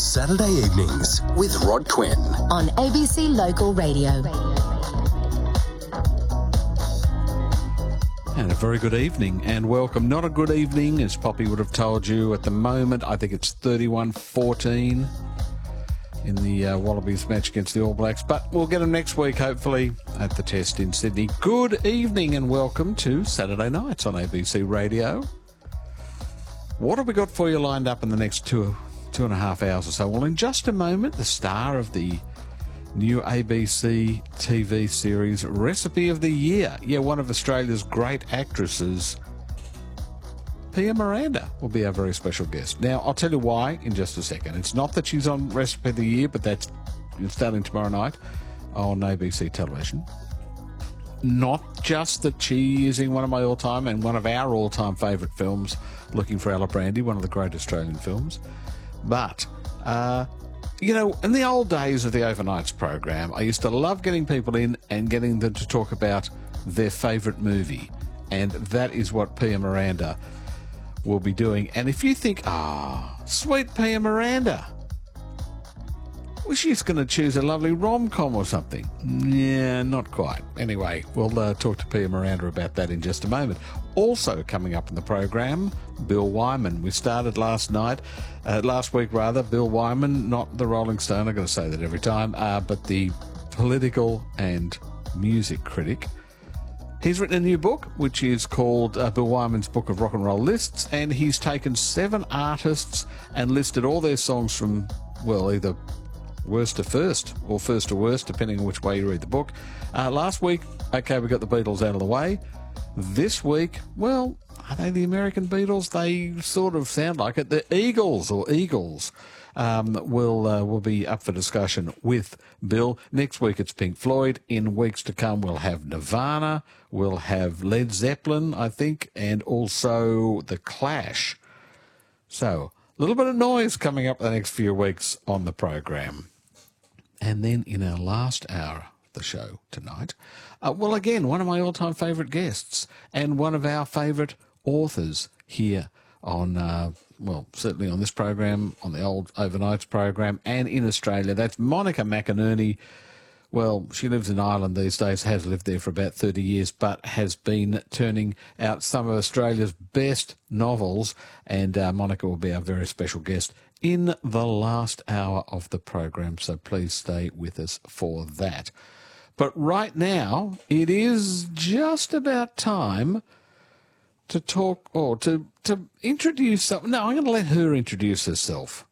Saturday evenings with Rod Quinn on ABC Local Radio. And a very good evening and welcome. Not a good evening, as Poppy would have told you. At the moment, I think it's 31-14 in the Wallabies match against the All Blacks. But we'll get them next week, hopefully, at the Test in Sydney. Good evening and welcome to Saturday Nights on ABC Radio. What have we got for you lined up in the next two and a half hours or so? Well, in just a moment, the star of the new ABC TV series Recipe of the Year. Yeah, one of Australia's great actresses, Pia Miranda, will be our very special guest. Now, I'll tell you why in just a second. It's not that she's on Recipe of the Year, but that's starting tomorrow night on ABC television. Not just that she is in one of my all-time and one of our all-time favourite films, Looking for Alibrandi, one of the great Australian films, but, you know, in the old days of the Overnights program, I used to love getting people in and getting them to talk about their favourite movie, and that is what Pia Miranda will be doing. And if you think, sweet Pia Miranda, well, she's going to choose a lovely rom-com or something. Yeah, not quite. Anyway, we'll talk to Pia Miranda about that in just a moment. Also coming up in the program, Bill Wyman. We started last week, Bill Wyman, not the Rolling Stone, I'm going to say that every time, but the political and music critic. He's written a new book, which is called Bill Wyman's Book of Rock and Roll Lists, and he's taken 7 artists and listed all their songs from, well, either worst to first, or first to worst, depending on which way you read the book. Last week, okay, we got the Beatles out of the way. This week, well, are they the American Beatles? They sort of sound like it. The Eagles will be up for discussion with Bill. Next week it's Pink Floyd. In weeks to come we'll have Nirvana, we'll have Led Zeppelin, I think, and also The Clash. So, a little bit of noise coming up the next few weeks on the program. And then in our last hour of the show tonight, well, again, one of my all-time favourite guests and one of our favourite authors here on, well, certainly on this program, on the old Overnights program, and in Australia. That's Monica McInerney. Well, she lives in Ireland these days, has lived there for about 30 years, but has been turning out some of Australia's best novels, and Monica will be our very special guest in the last hour of the program, so please stay with us for that. But right now, it is just about time to talk, or to introduce something. No, I'm going to let her introduce herself,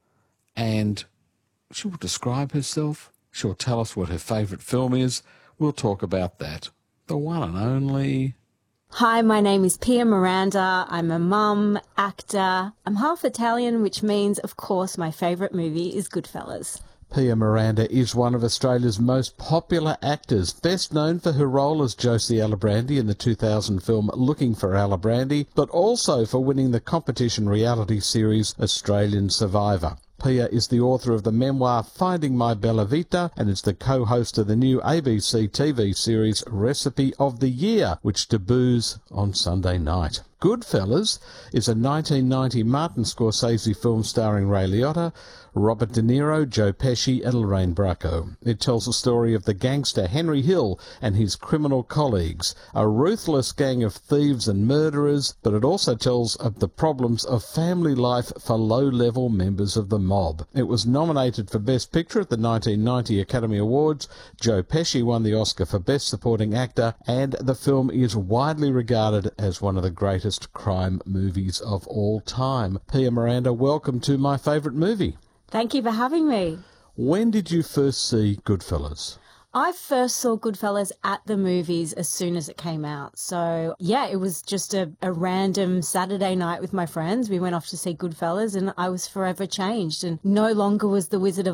and she will describe herself. She'll tell us what her favourite film is. We'll talk about that. The one and only... Hi, my name is Pia Miranda. I'm a mum, actor. I'm half Italian, which means, of course, my favourite movie is Goodfellas. Pia Miranda is one of Australia's most popular actors, best known for her role as Josie Alibrandi in the 2000 film Looking for Alibrandi, but also for winning the competition reality series Australian Survivor. Pia is the author of the memoir Finding My Bella Vita and is the co-host of the new ABC TV series Recipe of the Year, which debuts on Sunday night. Goodfellas is a 1990 Martin Scorsese film starring Ray Liotta, Robert De Niro, Joe Pesci and Lorraine Bracco. It tells the story of the gangster Henry Hill and his criminal colleagues, a ruthless gang of thieves and murderers, but it also tells of the problems of family life for low-level members of the mob. It was nominated for Best Picture at the 1990 Academy Awards. Joe Pesci won the Oscar for Best Supporting Actor, and the film is widely regarded as one of the greatest crime movies of all time. Pia Miranda, welcome to My Favourite Movie. Thank you for having me. When did you first see Goodfellas? I first saw Goodfellas at the movies as soon as it came out. So, yeah, it was just a random Saturday night with my friends. We went off to see Goodfellas and I was forever changed. And no longer was the Wizard of